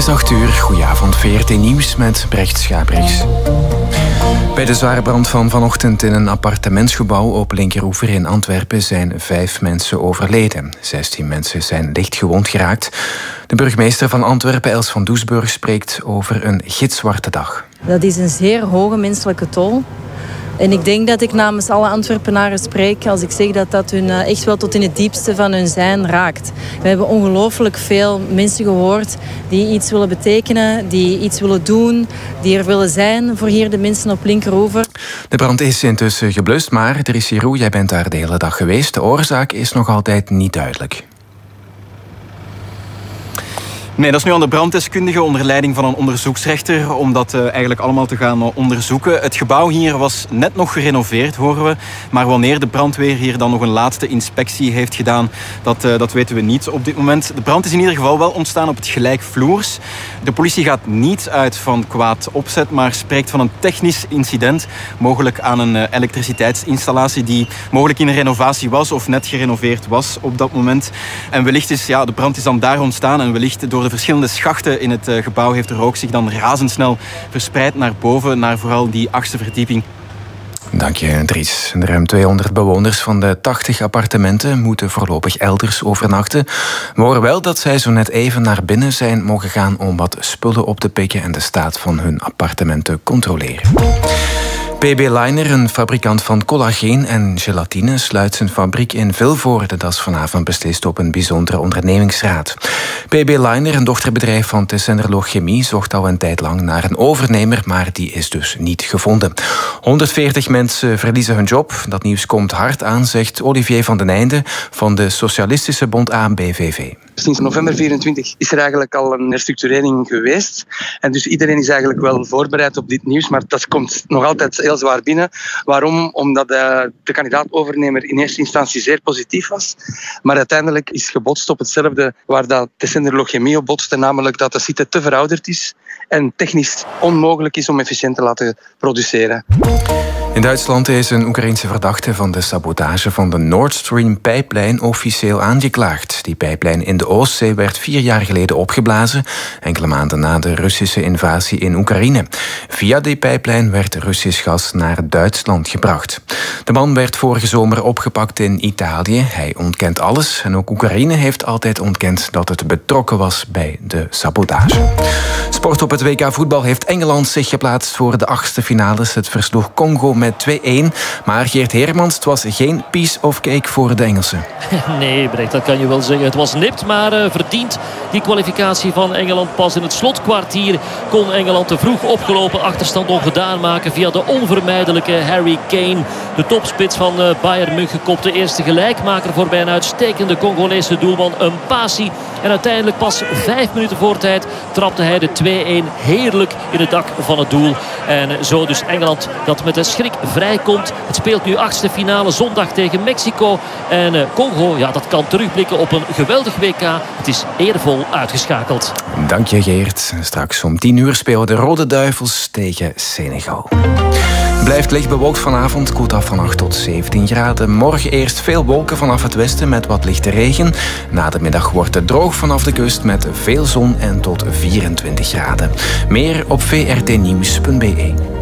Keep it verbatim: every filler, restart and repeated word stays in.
is acht uur. Goedenavond, V R T Nieuws met Brecht Schabrichs. Bij de zware brand van vanochtend in een appartementsgebouw op Linkeroever in Antwerpen zijn vijf mensen overleden. Zestien mensen zijn licht gewond geraakt. De burgemeester van Antwerpen, Els van Doesburg, spreekt over een gitzwarte dag. Dat is een zeer hoge menselijke tol. En ik denk dat ik namens alle Antwerpenaren spreek als ik zeg dat dat hun echt wel tot in het diepste van hun zijn raakt. We hebben ongelooflijk veel mensen gehoord die iets willen betekenen, die iets willen doen, die er willen zijn voor hier de mensen op Linkeroever. De brand is intussen geblust, maar Drissi Roux, jij bent daar de hele dag geweest. De oorzaak is nog altijd niet duidelijk. Nee, dat is nu aan de branddeskundige onder leiding van een onderzoeksrechter om dat uh, eigenlijk allemaal te gaan uh, onderzoeken. Het gebouw hier was net nog gerenoveerd, horen we. Maar wanneer de brandweer hier dan nog een laatste inspectie heeft gedaan, dat, uh, dat weten we niet op dit moment. De brand is in ieder geval wel ontstaan op het gelijkvloers. De politie gaat niet uit van kwaad opzet, maar spreekt van een technisch incident. Mogelijk aan een uh, elektriciteitsinstallatie die mogelijk in een renovatie was of net gerenoveerd was op dat moment. En wellicht is, ja, de brand is dan daar ontstaan en wellicht door de verschillende schachten in het gebouw heeft de rook zich dan razendsnel verspreid naar boven, naar vooral die achtste verdieping. Dank je, Dries. De ruim tweehonderd bewoners van de tachtig appartementen moeten voorlopig elders overnachten. We horen wel dat zij zo net even naar binnen zijn mogen gaan om wat spullen op te pikken en de staat van hun appartement te controleren. P B Leiner, een fabrikant van collageen en gelatine, sluit zijn fabriek in Vilvoorde. Dat is vanavond beslist op een bijzondere ondernemingsraad. P B Leiner, een dochterbedrijf van Tessenderlo Chemie, zocht al een tijd lang naar een overnemer, maar die is dus niet gevonden. honderdveertig mensen verliezen hun job. Dat nieuws komt hard aan, zegt Olivier van den Einde van de Socialistische Bond A B V V. Sinds november vierentwintig is er eigenlijk al een herstructurering geweest. En dus iedereen is eigenlijk wel voorbereid op dit nieuws, maar dat komt nog altijd heel zwaar binnen. Waarom? Omdat de, de kandidaat-overnemer in eerste instantie zeer positief was. Maar uiteindelijk is gebotst op hetzelfde waar dat Tessenderlo Chemie op botste, namelijk dat de site te verouderd is en technisch onmogelijk is om efficiënt te laten produceren. In Duitsland is een Oekraïense verdachte van de sabotage van de Nord Stream-pijplijn officieel aangeklaagd. Die pijplijn in de Oostzee werd vier jaar geleden opgeblazen, enkele maanden na de Russische invasie in Oekraïne. Via die pijplijn werd Russisch gas naar Duitsland gebracht. De man werd vorige zomer opgepakt in Italië. Hij ontkent alles en ook Oekraïne heeft altijd ontkend dat het betrokken was bij de sabotage. Sport op het W K voetbal heeft Engeland zich geplaatst voor de achtste finales. Het versloeg Congo met twee-een. Maar Geert Heermans, het was geen piece of cake voor de Engelsen. Nee, Brecht, dat kan je wel zeggen. Het was nipt, maar uh, verdiend die kwalificatie van Engeland. Pas in het slotkwartier kon Engeland de vroeg opgelopen achterstand ongedaan maken via de onvermijdelijke Harry Kane. De topspits van uh, Bayern München kopte eerste gelijkmaker voorbij een uitstekende Congolese doelman Mpasi. En uiteindelijk pas vijf minuten voor tijd trapte hij de twee-een heerlijk in het dak van het doel. En zo dus Engeland dat met een schrik vrijkomt. Het speelt nu achtste finale zondag tegen Mexico. En uh, Congo, ja, dat kan terugblikken op een geweldig W K. Het is eervol uitgeschakeld. Dank je, Geert. Straks om tien uur spelen de Rode Duivels tegen Senegal. Blijft licht bewolkt vanavond, koelt af van acht tot zeventien graden. Morgen eerst veel wolken vanaf het westen met wat lichte regen. Na de middag wordt het droog vanaf de kust met veel zon en tot vierentwintig graden. Meer op v r t nieuws punt b e.